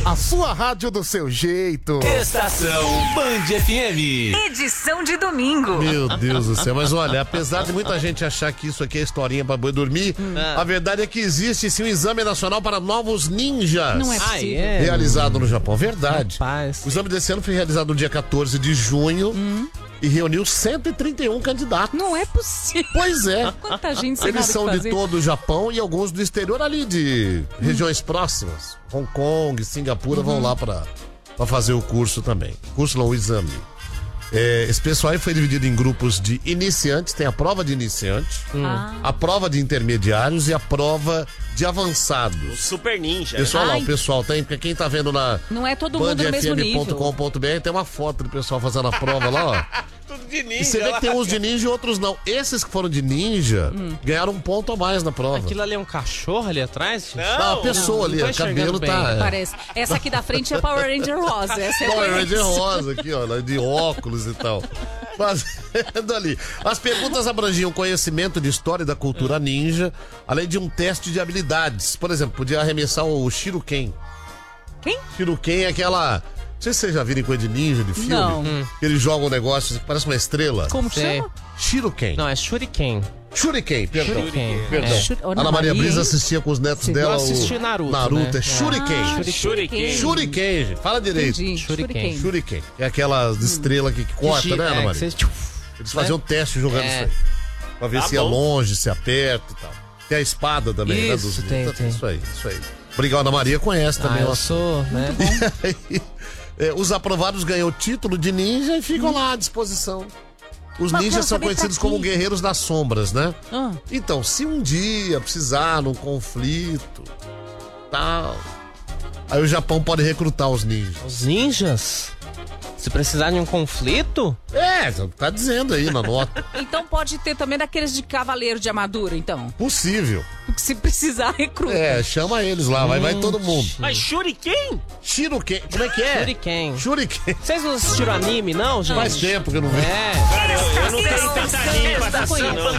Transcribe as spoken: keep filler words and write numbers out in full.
A sua rádio do seu jeito. Estação Band F M. Edição de domingo. Meu Deus do céu, mas olha, apesar de muita gente achar que isso aqui é historinha pra boi dormir, hum. a verdade é que existe sim um exame nacional para novos ninjas. Não é possível. Ah, é? Realizado no Japão, verdade. Rapaz. O exame desse ano foi realizado no dia quatorze de junho hum. e reuniu cento e trinta e um candidatos. Não é possível. Pois é. Quanta gente sem Eles nada são que de fazer. todo o Japão e alguns do exterior ali de hum. regiões próximas. Hong Kong, Singapura uhum. vão lá para fazer o curso também. Curso não, o exame. É, esse pessoal aí foi dividido em grupos de iniciantes, tem a prova de iniciantes, hum. ah. a prova de intermediários e a prova de avançados. O Super Ninja. Pessoal, lá, o pessoal tem, porque quem tá vendo na não é todo mundo no mesmo nível. band f m ponto com ponto b r tem uma foto do pessoal fazendo a prova lá, ó. Tudo de ninja. E você vê que tem uns de ninja e outros não. Esses que foram de ninja hum. ganharam um ponto a mais na prova. Aquilo ali é um cachorro ali atrás? Não, não a pessoa não, ali, o cabelo bem. tá... É. Parece. Essa aqui da frente é Power Ranger rosa. Essa é Power Ranger rosa aqui, ó, de óculos e tal. Fazendo ali. As perguntas abrangiam conhecimento de história e da cultura ninja, além de um teste de habilidades. Por exemplo, podia arremessar o Shuriken. Quem? Shuriken é aquela... Não sei se vocês já viram coisa de ninja, de filme. Não. Hum. Eles jogam um negócio que parece uma estrela. Como Sei. chama? Shuriken. Não, é Shuriken. Shuriken, perdão. Shuriken. Perdão. É. Shur... Ana Maria Brisa assistia com os netos Sim. dela. Eu assisti o... Naruto, Naruto, né? é Shuriken. Ah, Shuriken. Shuriken. Shuriken, gente. Fala direito. Entendi. Shuriken. Shuriken. É aquela hum. estrela que, que corta, que, né, Ana é, Maria? que você... Eles faziam né? teste jogando é. isso aí. Pra ver Tá se ia bom. longe, se aperta e tal. Tem a espada também, Isso, né? Dos... tem, então, tem. Isso aí, isso aí. Obrigado, Ana Maria conhece também. Ah, eu ela... sou, né? É, os aprovados ganham o título de ninja e ficam lá à disposição. Os Mas ninjas quero são saber conhecidos pra como quê? guerreiros das sombras, né? Ah. Então, se um dia precisar num conflito, tal, aí o Japão pode recrutar os ninjas. Os ninjas? Se precisar de um conflito? É, tá dizendo aí na nota. Então pode ter também daqueles de cavaleiro de armadura, então. Possível. Porque se precisar, recruta. É, chama eles lá, vai, vai todo mundo. Mas Shuriken? Shuriken, como é que é? Shuriken. Shuriken. Vocês não assistiram anime, não, gente? Faz tempo que eu não vejo. É. Cara, eu, eu não tenho tanta rima pra assistir, não.